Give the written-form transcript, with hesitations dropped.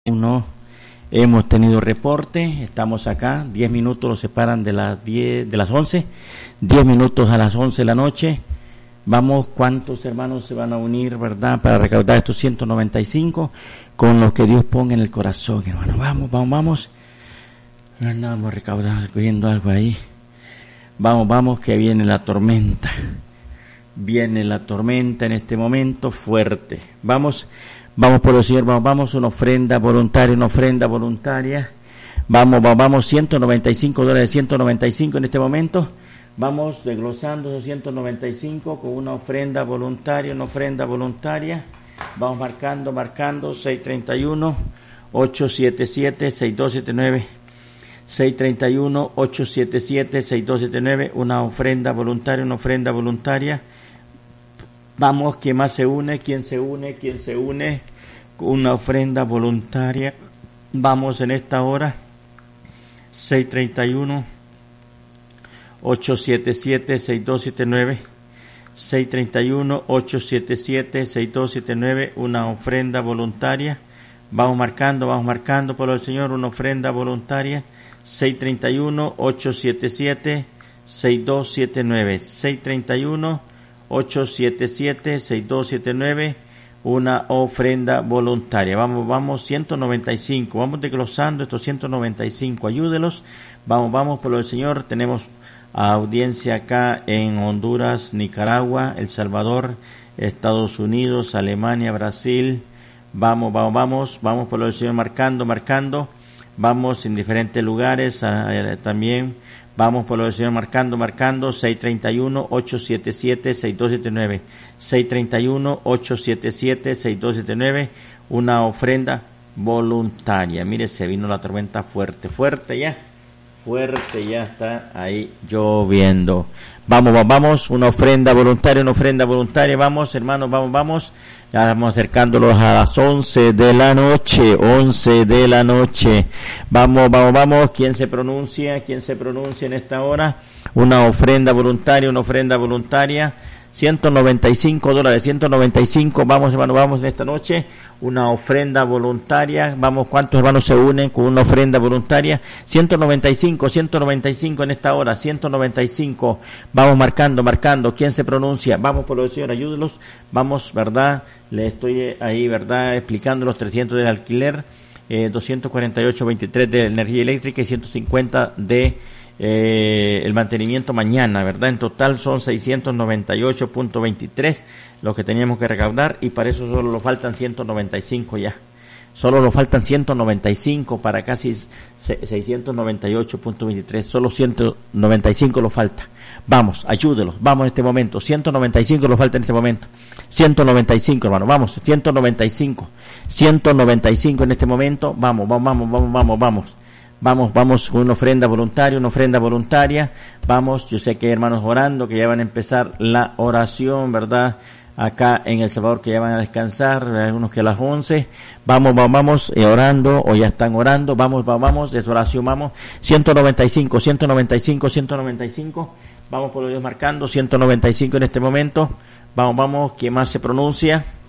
No hemos tenido reporte, estamos acá, 10 minutos los separan de las 11, 10 minutos a las 11 de la noche. Vamos, ¿cuántos hermanos se van a unir, verdad, para recaudar estos 195 con lo que Dios ponga en el corazón, hermano? Vamos. Andamos recaudando, recogiendo algo ahí. Vamos, que viene la tormenta. Viene la tormenta en este momento fuerte. Vamos por el Señor, vamos, una ofrenda voluntaria. Vamos, $195, 195 en este momento. Vamos desglosando esos 195 con una ofrenda voluntaria. Vamos marcando, 631, 877, 6279. 631, 877, 6279, una ofrenda voluntaria. Vamos, ¿quién más se une? ¿Quién se une? Una ofrenda voluntaria. Vamos en esta hora. 631, 877, 6279. 631, 877, 6279, una ofrenda voluntaria. Vamos marcando por el Señor, una ofrenda voluntaria. 631, 877, 6279. 631, 877, 6279, una ofrenda voluntaria. Vamos, 195. Vamos desglosando estos 195. Ayúdelos. Vamos por el Señor. Tenemos audiencia acá en Honduras, Nicaragua, El Salvador, Estados Unidos, Alemania, Brasil. Vamos por el Señor, marcando. Vamos en diferentes lugares también. Vamos por el Señor, marcando. 631, 877, 6279. 631, 877, 6279. Una ofrenda voluntaria. Mire, se vino la tormenta fuerte ya está ahí lloviendo. Vamos, una ofrenda voluntaria. Vamos, hermanos, vamos. Ya estamos acercándolos a las 11 de la noche. Vamos. ¿Quién se pronuncia en esta hora? Una ofrenda voluntaria. $195, 195. Vamos, hermano, vamos en esta noche. Una ofrenda voluntaria. Vamos, ¿cuántos hermanos se unen con una ofrenda voluntaria? 195 en esta hora. 195. Vamos marcando. ¿Quién se pronuncia? Vamos por el Señor, ayúdelos. Vamos, ¿verdad? Le estoy ahí, ¿verdad? Explicando los 300 del alquiler, 248.23 de energía eléctrica y 150 de el mantenimiento mañana, ¿verdad? En total son 698.23 lo que teníamos que recaudar, y para eso solo nos faltan 195 ya. Solo nos faltan 195 para casi 698.23. Solo 195 nos falta. Vamos, ayúdelos. Vamos en este momento. 195 nos falta en este momento. 195, hermano. Vamos, 195. 195 en este momento. Vamos. Vamos con una ofrenda voluntaria. Vamos, yo sé que hay hermanos orando, que ya van a empezar la oración, ¿verdad? Acá en El Salvador, que ya van a descansar, algunos que a las 11. Vamos, orando, o ya están orando. Vamos, es oración, vamos. 195. Vamos por los Dios marcando, 195 en este momento. Vamos, ¿quién más se pronuncia?